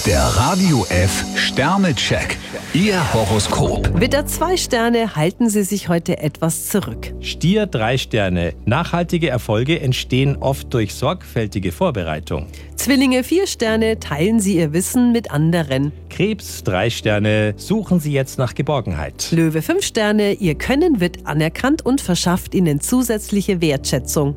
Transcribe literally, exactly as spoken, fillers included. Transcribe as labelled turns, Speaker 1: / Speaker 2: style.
Speaker 1: Der Radio F Sternecheck. Ihr Horoskop.
Speaker 2: Widder, zwei Sterne, halten Sie sich heute etwas zurück.
Speaker 3: Stier, drei Sterne. Nachhaltige Erfolge entstehen oft durch sorgfältige Vorbereitung.
Speaker 2: Zwillinge, vier Sterne, teilen Sie Ihr Wissen mit anderen.
Speaker 3: Krebs, drei Sterne. Suchen Sie jetzt nach Geborgenheit.
Speaker 2: Löwe, fünf Sterne, Ihr Können wird anerkannt und verschafft Ihnen zusätzliche Wertschätzung.